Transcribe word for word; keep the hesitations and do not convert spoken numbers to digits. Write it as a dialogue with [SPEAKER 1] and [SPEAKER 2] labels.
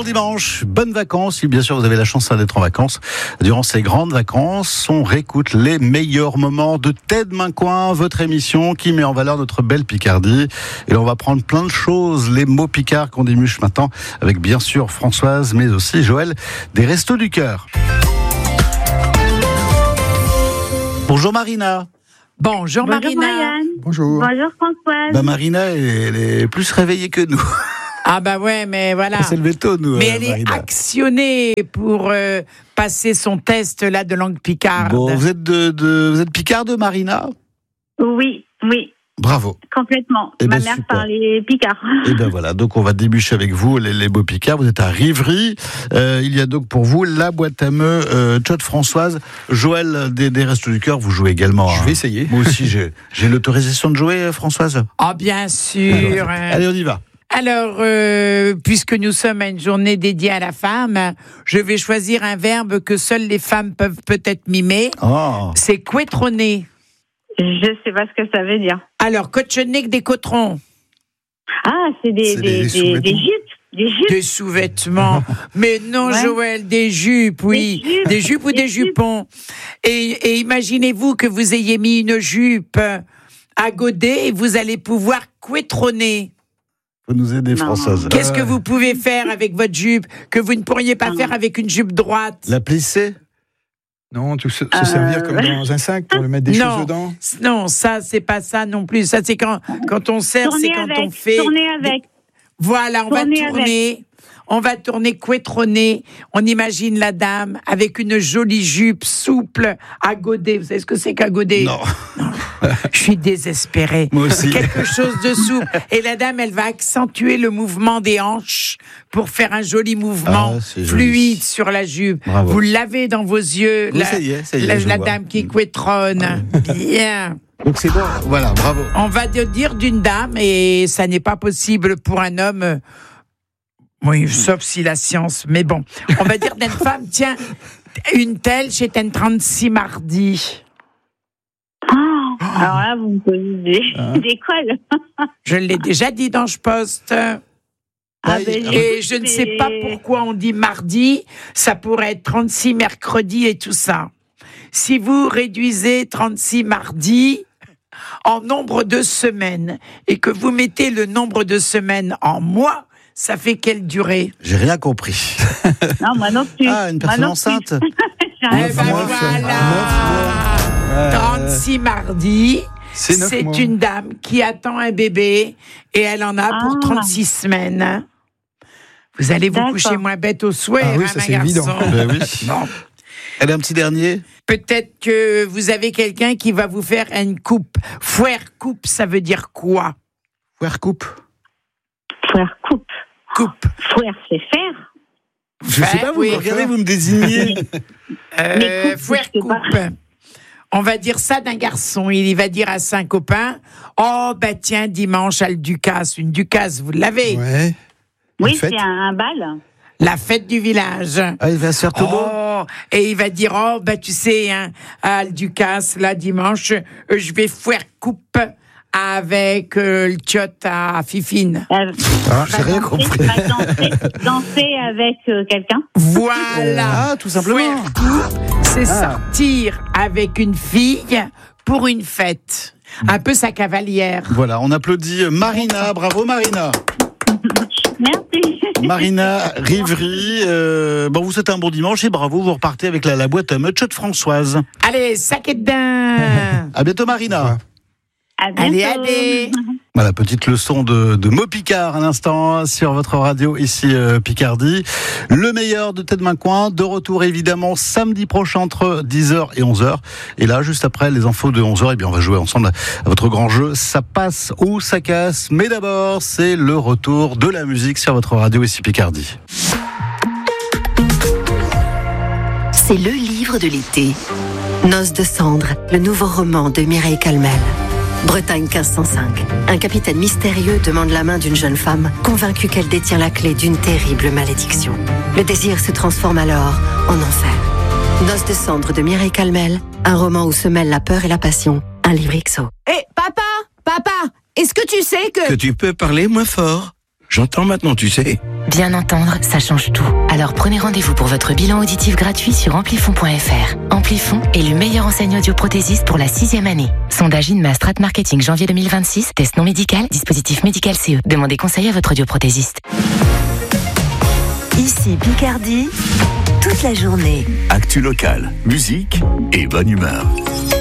[SPEAKER 1] dimanche, bonnes vacances. Si bien sûr vous avez la chance d'être en vacances, durant ces grandes vacances, on réécoute les meilleurs moments de Tête Main Coin, votre émission qui met en valeur notre belle Picardie. Et là on va prendre plein de choses, les mots picards qu'on démuche maintenant, avec bien sûr Françoise, mais aussi Joël des Restos du Cœur. Bonjour Marina.
[SPEAKER 2] Bonjour, Bonjour Marina.
[SPEAKER 3] Marianne.
[SPEAKER 4] Bonjour.
[SPEAKER 3] Bonjour Françoise.
[SPEAKER 1] Bah Marina, elle est plus réveillée que nous.
[SPEAKER 2] Ah bah ouais, mais voilà.
[SPEAKER 1] On s'est levé tôt, nous.
[SPEAKER 2] Mais
[SPEAKER 1] euh,
[SPEAKER 2] elle
[SPEAKER 1] Marina.
[SPEAKER 2] est actionnée pour euh, passer son test là de langue picarde.
[SPEAKER 1] Bon, vous êtes de, de vous êtes picarde, Marina ?
[SPEAKER 3] Oui, oui.
[SPEAKER 1] Bravo.
[SPEAKER 3] Complètement.
[SPEAKER 1] Eh
[SPEAKER 3] Ma
[SPEAKER 1] ben,
[SPEAKER 3] mère
[SPEAKER 1] super.
[SPEAKER 3] parlait picard.
[SPEAKER 1] Et ben voilà, donc on va débucher avec vous les, les beaux picards. Vous êtes à Rivry. Euh, il y a donc pour vous la boîte à meux euh, Tchot Françoise. Joël des, des Restos du Cœur, vous jouez également.
[SPEAKER 4] Je
[SPEAKER 1] hein.
[SPEAKER 4] vais essayer.
[SPEAKER 1] Moi aussi, j'ai, j'ai l'autorisation de jouer, Françoise.
[SPEAKER 2] Ah bien sûr.
[SPEAKER 1] Allez, on y va.
[SPEAKER 2] Alors, euh, puisque nous sommes à une journée dédiée à la femme, je vais choisir un verbe que seules les femmes peuvent peut-être mimer.
[SPEAKER 1] Oh.
[SPEAKER 2] C'est couetronner.
[SPEAKER 3] Je sais pas ce que ça veut dire.
[SPEAKER 2] Alors, cochonner que des cotrons.
[SPEAKER 3] Ah, c'est des,
[SPEAKER 4] C'est
[SPEAKER 3] des,
[SPEAKER 4] des
[SPEAKER 3] des,
[SPEAKER 4] sous-vêtements.
[SPEAKER 3] des jupes. Des jupes.
[SPEAKER 2] Des sous-vêtements. Mais non,
[SPEAKER 3] Ouais.
[SPEAKER 2] Joël, des jupes, oui.
[SPEAKER 3] Des jupes,
[SPEAKER 2] Des jupes ou
[SPEAKER 3] des
[SPEAKER 2] des
[SPEAKER 3] jupes.
[SPEAKER 2] jupons. Et, et imaginez-vous que vous ayez mis une jupe à godet et vous allez pouvoir couetronner.
[SPEAKER 1] Faut nous aider,
[SPEAKER 3] Non.
[SPEAKER 1] Françoise.
[SPEAKER 2] Qu'est-ce que
[SPEAKER 4] Euh.
[SPEAKER 2] vous pouvez faire avec votre jupe que vous ne pourriez pas
[SPEAKER 3] Non.
[SPEAKER 2] faire avec une jupe droite?
[SPEAKER 1] La plisser.
[SPEAKER 4] Non, tout se, se
[SPEAKER 3] Euh,
[SPEAKER 4] servir comme dans un sac pour le mettre des
[SPEAKER 2] Non.
[SPEAKER 4] choses dedans.
[SPEAKER 2] Non, ça, c'est pas ça non plus. Ça, c'est quand, quand on sert, c'est
[SPEAKER 3] Tourner
[SPEAKER 2] quand
[SPEAKER 3] avec.
[SPEAKER 2] on fait...
[SPEAKER 3] Tourner avec.
[SPEAKER 2] Voilà, on
[SPEAKER 3] Tourner
[SPEAKER 2] va tourner. On va tourner, couetronner. On imagine la dame avec une jolie jupe souple à godet. Vous savez ce que c'est qu'à godet?
[SPEAKER 1] Non.
[SPEAKER 2] Je suis désespérée.
[SPEAKER 1] Moi aussi.
[SPEAKER 2] Quelque chose de souple. Et la dame, elle va accentuer le mouvement des hanches pour faire un joli mouvement
[SPEAKER 1] Ah, c'est joli.
[SPEAKER 2] fluide sur la jupe.
[SPEAKER 1] Bravo.
[SPEAKER 2] Vous l'avez dans vos yeux,
[SPEAKER 1] Oui,
[SPEAKER 2] la,
[SPEAKER 1] ça y est, ça y est,
[SPEAKER 2] la-
[SPEAKER 1] je
[SPEAKER 2] la
[SPEAKER 1] vois.
[SPEAKER 2] dame qui couetronne. Bien.
[SPEAKER 1] Donc c'est bon. Voilà, bravo.
[SPEAKER 2] On va dire d'une dame, et ça n'est pas possible pour un homme. Oui, sauf si la science, mais bon. On va dire d'une femme, tiens, une telle chez un trente-six mardi.
[SPEAKER 3] Oh, alors là, vous me posez des, des cols.
[SPEAKER 2] Je l'ai déjà dit dans Je Poste.
[SPEAKER 3] Ah, ben,
[SPEAKER 2] Et
[SPEAKER 3] j'écoute,
[SPEAKER 2] je ne
[SPEAKER 3] mais-
[SPEAKER 2] sais pas pourquoi on dit mardi, ça pourrait être trente-six mercredi et tout ça. Si vous réduisez trente-six mardi en nombre de semaines et que vous mettez le nombre de semaines en mois, ça fait quelle durée?
[SPEAKER 1] J'ai rien compris.
[SPEAKER 3] Non, moi non plus.
[SPEAKER 1] Ah, une
[SPEAKER 3] Moi
[SPEAKER 1] personne
[SPEAKER 3] non
[SPEAKER 1] enceinte.
[SPEAKER 3] plus. J'ai
[SPEAKER 2] Eh
[SPEAKER 3] rien
[SPEAKER 2] ben
[SPEAKER 4] mois,
[SPEAKER 3] compris.
[SPEAKER 2] voilà. trente-six mardi,
[SPEAKER 4] C'est neuf
[SPEAKER 2] c'est
[SPEAKER 4] mois.
[SPEAKER 2] une dame qui attend un bébé et elle en a pour
[SPEAKER 3] Ah.
[SPEAKER 2] trente-six semaines. Vous allez vous
[SPEAKER 3] D'accord.
[SPEAKER 2] coucher moins bête au souhait,
[SPEAKER 4] Ah oui,
[SPEAKER 2] hein,
[SPEAKER 4] ça,
[SPEAKER 2] ma
[SPEAKER 4] c'est
[SPEAKER 2] garçon.
[SPEAKER 4] évident.
[SPEAKER 1] Ben oui.
[SPEAKER 2] Bon.
[SPEAKER 1] Allez, un petit dernier.
[SPEAKER 2] Peut-être que vous avez quelqu'un qui va vous faire une coupe. Foire coupe, ça veut dire quoi?
[SPEAKER 1] Foire coupe.
[SPEAKER 3] Frère coupe.
[SPEAKER 2] Coupe.
[SPEAKER 3] Frère, c'est faire.
[SPEAKER 1] Je sais
[SPEAKER 2] Faire,
[SPEAKER 1] pas, vous
[SPEAKER 2] oui.
[SPEAKER 1] me regardez, vous me désignez.
[SPEAKER 2] Euh,
[SPEAKER 3] Mais coupe,
[SPEAKER 2] foire
[SPEAKER 3] c'est
[SPEAKER 2] coupe.
[SPEAKER 3] pas-
[SPEAKER 2] On va dire ça d'un garçon. Il va dire à cinq copains, oh, bah tiens, dimanche, à le Ducasse. Une Ducasse, vous l'avez.
[SPEAKER 4] Ouais.
[SPEAKER 3] Oui,
[SPEAKER 4] Une fête.
[SPEAKER 3] c'est un, un bal.
[SPEAKER 2] La fête du village.
[SPEAKER 1] Ah, il va se faire tout beau.
[SPEAKER 2] Oh, et il va dire, oh, bah tu sais, hein, à le Ducasse, là, dimanche, euh, je vais foire coupe avec euh, le tchot à Fifine.
[SPEAKER 3] Elle
[SPEAKER 1] Ah,
[SPEAKER 3] va
[SPEAKER 1] j'ai rien
[SPEAKER 3] danser-
[SPEAKER 1] compris.
[SPEAKER 3] va danser, danser avec euh, quelqu'un.
[SPEAKER 2] Voilà.
[SPEAKER 1] Ah, tout simplement.
[SPEAKER 2] Foire coupe, c'est
[SPEAKER 1] Ah.
[SPEAKER 2] sortir avec une fille pour une fête. Un peu sa cavalière.
[SPEAKER 1] Voilà, on applaudit Marina. Bravo, Marina.
[SPEAKER 3] Merci.
[SPEAKER 1] Marina Rivry. Euh, bon, vous souhaitez un bon dimanche et bravo, vous repartez avec la, la boîte à meux Tchot Françoise.
[SPEAKER 2] Allez, sac et dedans.
[SPEAKER 1] À bientôt, Marina.
[SPEAKER 3] À bientôt.
[SPEAKER 2] Allez, allez.
[SPEAKER 1] Voilà, petite leçon de, de mots Picard à l'instant sur votre radio ici euh, Picardie. Le meilleur de Tête Main Coin, de retour évidemment samedi prochain entre dix heures et onze heures. Et là, juste après les infos de onze heures, eh bien, on va jouer ensemble à votre grand jeu. Ça passe ou ça casse. Mais d'abord, c'est le retour de la musique sur votre radio ici Picardie.
[SPEAKER 5] C'est le livre de l'été. Noces de cendres, le nouveau roman de Mireille Calmel. Bretagne quinze cent cinq. Un capitaine mystérieux demande la main d'une jeune femme, convaincue qu'elle détient la clé d'une terrible malédiction. Le désir se transforme alors en enfer. Noces de cendres de Mireille Calmel, un roman où se mêlent la peur et la passion. Un livre X O.
[SPEAKER 6] Hé, papa, papa, est-ce que tu sais que...
[SPEAKER 7] Que tu peux parler moins fort.
[SPEAKER 6] J'entends maintenant, tu sais.
[SPEAKER 7] Bien entendre, ça change tout. Alors prenez rendez-vous pour votre bilan auditif gratuit sur amplifon point f r. Amplifon est le meilleur enseigne audioprothésiste pour la sixième année. Sondage INMA Strat Marketing janvier deux mille vingt-six. Test non médical, dispositif médical C E. Demandez conseil à votre audioprothésiste.
[SPEAKER 8] Ici Picardie, toute la journée.
[SPEAKER 6] Actu locale, musique et bonne humeur.